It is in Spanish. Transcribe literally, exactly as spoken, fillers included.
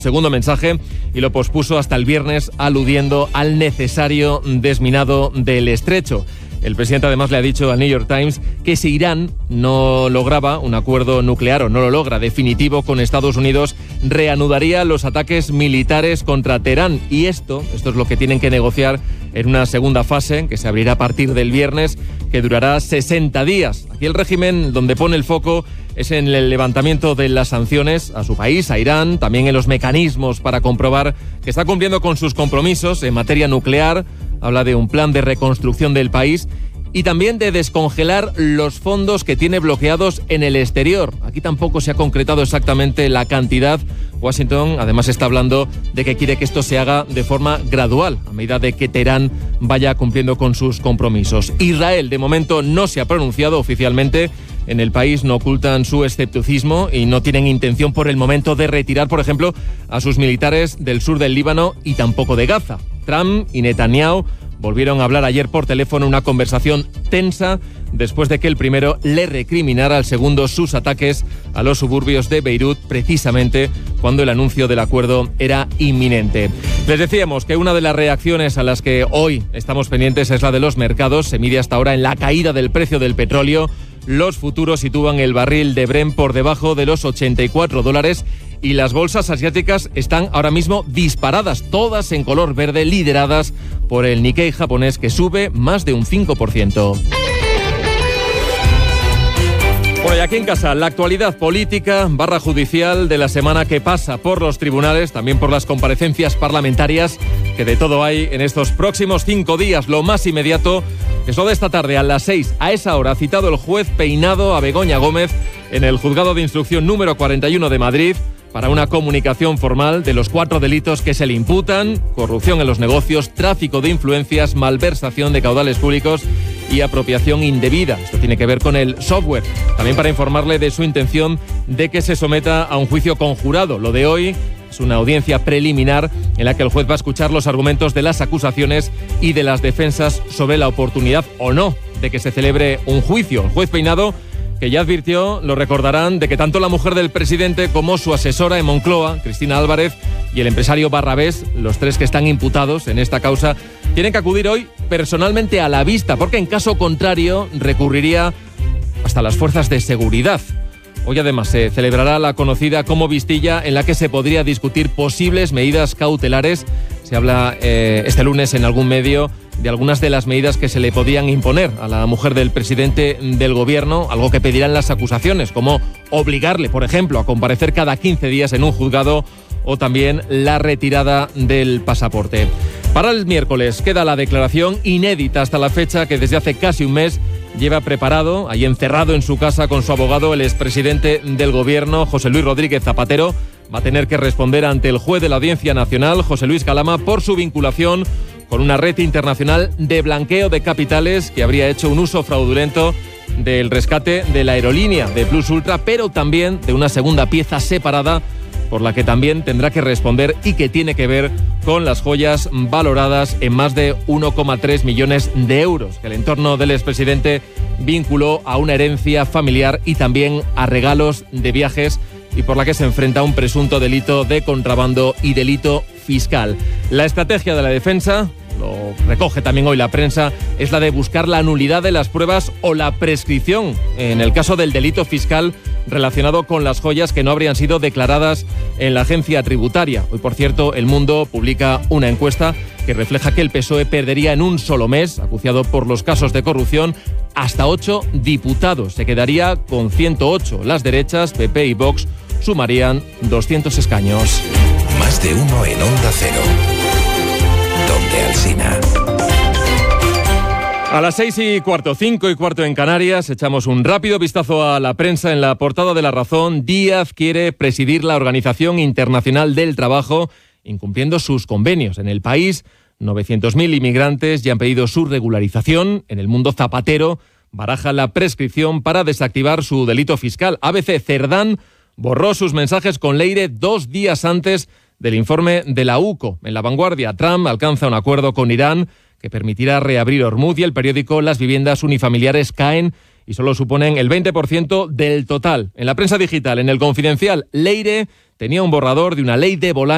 Segundo mensaje y lo pospuso hasta el viernes, aludiendo al necesario desminado del estrecho. El presidente además le ha dicho al New York Times que si Irán no lograba un acuerdo nuclear o no lo logra definitivo con Estados Unidos, reanudaría los ataques militares contra Teherán. Y esto, esto es lo que tienen que negociar en una segunda fase que se abrirá a partir del viernes, que durará sesenta días. Aquí el régimen donde pone el foco es en el levantamiento de las sanciones a su país, a Irán, también en los mecanismos para comprobar que está cumpliendo con sus compromisos en materia nuclear. Habla de un plan de reconstrucción del país y también de descongelar los fondos que tiene bloqueados en el exterior. Aquí tampoco se ha concretado exactamente la cantidad. Washington además está hablando de que quiere que esto se haga de forma gradual, a medida de que Teherán vaya cumpliendo con sus compromisos. Israel, de momento, no se ha pronunciado oficialmente. En el país no ocultan su escepticismo y no tienen intención por el momento de retirar, por ejemplo, a sus militares del sur del Líbano y tampoco de Gaza. Trump y Netanyahu volvieron a hablar ayer por teléfono, una conversación tensa después de que el primero le recriminara al segundo sus ataques a los suburbios de Beirut, precisamente cuando el anuncio del acuerdo era inminente. Les decíamos que una de las reacciones a las que hoy estamos pendientes es la de los mercados. Se mide hasta ahora en la caída del precio del petróleo. Los futuros sitúan el barril de Brent por debajo de los ochenta y cuatro dólares y las bolsas asiáticas están ahora mismo disparadas, todas en color verde, lideradas por el Nikkei japonés, que sube más de un cinco por ciento. Bueno, y aquí en casa, la actualidad política barra judicial de la semana que pasa por los tribunales, también por las comparecencias parlamentarias, que de todo hay en estos próximos cinco días. Lo más inmediato es lo de esta tarde a las seis. A esa hora ha citado el juez Peinado a Begoña Gómez en el Juzgado de Instrucción número cuarenta y uno de Madrid para una comunicación formal de los cuatro delitos que se le imputan: corrupción en los negocios, tráfico de influencias, malversación de caudales públicos y apropiación indebida. Esto tiene que ver con el software. También para informarle de su intención de que se someta a un juicio conjurado. Lo de hoy es una audiencia preliminar en la que el juez va a escuchar los argumentos de las acusaciones y de las defensas sobre la oportunidad o no de que se celebre un juicio. El juez Peinado, que ya advirtió, lo recordarán, de que tanto la mujer del presidente como su asesora en Moncloa, Cristina Álvarez, y el empresario Barrabés, los tres que están imputados en esta causa, tienen que acudir hoy personalmente a la vista, porque en caso contrario recurriría hasta las fuerzas de seguridad. Hoy además se celebrará la conocida como Vistilla, en la que se podría discutir posibles medidas cautelares. Se habla eh, este lunes en algún medio de algunas de las medidas que se le podían imponer a la mujer del presidente del gobierno, algo que pedirán las acusaciones, como obligarle, por ejemplo, a comparecer cada quince días en un juzgado o también la retirada del pasaporte. Para el miércoles queda la declaración inédita hasta la fecha que desde hace casi un mes lleva preparado, ahí encerrado en su casa con su abogado, el expresidente del gobierno, José Luis Rodríguez Zapatero. Va a tener que responder ante el juez de la Audiencia Nacional, José Luis Calama, por su vinculación con una red internacional de blanqueo de capitales que habría hecho un uso fraudulento del rescate de la aerolínea de Plus Ultra, pero también de una segunda pieza separada por la que también tendrá que responder y que tiene que ver con las joyas valoradas en más de uno coma tres millones de euros, que el entorno del expresidente vinculó a una herencia familiar y también a regalos de viajes, y por la que se enfrenta a un presunto delito de contrabando y delito fiscal. La estrategia de la defensa, lo recoge también hoy la prensa, es la de buscar la nulidad de las pruebas o la prescripción en el caso del delito fiscal relacionado con las joyas que no habrían sido declaradas en la agencia tributaria. Hoy, por cierto, El Mundo publica una encuesta que refleja que el P S O E perdería en un solo mes, acuciado por los casos de corrupción, hasta ocho diputados. Se quedaría con ciento ocho. Las derechas, P P y Vox, sumarían doscientos escaños. Más de uno en Onda Cero. Donde Alsina. A las seis y cuarto, cinco y cuarto en Canarias, echamos un rápido vistazo a la prensa. En la portada de La Razón, Díaz quiere presidir la Organización Internacional del Trabajo, incumpliendo sus convenios. En el país, novecientos mil inmigrantes ya han pedido su regularización. En El Mundo, Zapatero baraja la prescripción para desactivar su delito fiscal. A B C, Cerdán borró sus mensajes con Leire dos días antes del informe de la U C O. En La Vanguardia, Trump alcanza un acuerdo con Irán que permitirá reabrir Hormuz, y el periódico, las viviendas unifamiliares caen y solo suponen el veinte por ciento del total. En la prensa digital, en El Confidencial, Leire tenía un borrador de una ley de Bolaños